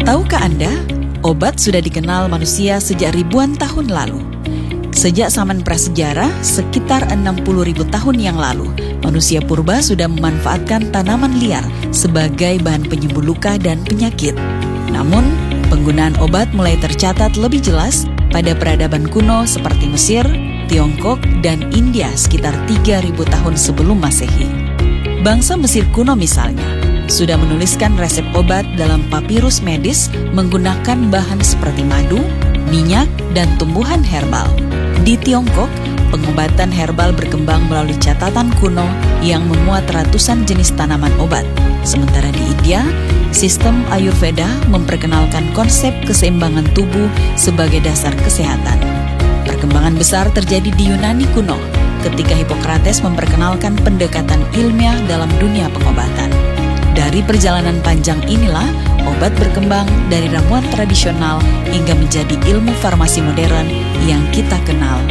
Tahukah Anda, obat sudah dikenal manusia sejak ribuan tahun lalu. Sejak zaman prasejarah, sekitar 60.000 tahun yang lalu, manusia purba sudah memanfaatkan tanaman liar sebagai bahan penyembuh luka dan penyakit. Namun, penggunaan obat mulai tercatat lebih jelas pada peradaban kuno seperti Mesir, Tiongkok, dan India sekitar 3.000 tahun sebelum Masehi. Bangsa Mesir kuno misalnya, sudah menuliskan resep obat dalam papirus medis menggunakan bahan seperti madu, minyak, dan tumbuhan herbal. Di Tiongkok, pengobatan herbal berkembang melalui catatan kuno yang memuat ratusan jenis tanaman obat. Sementara di India, sistem Ayurveda memperkenalkan konsep keseimbangan tubuh sebagai dasar kesehatan. Perkembangan besar terjadi di Yunani kuno, ketika Hippocrates memperkenalkan pendekatan ilmiah dalam dunia pengobatan. Dari perjalanan panjang inilah, obat berkembang dari ramuan tradisional hingga menjadi ilmu farmasi modern yang kita kenal